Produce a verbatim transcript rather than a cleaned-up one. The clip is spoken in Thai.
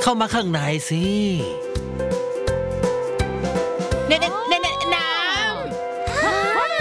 เข้ามาข้างในสิ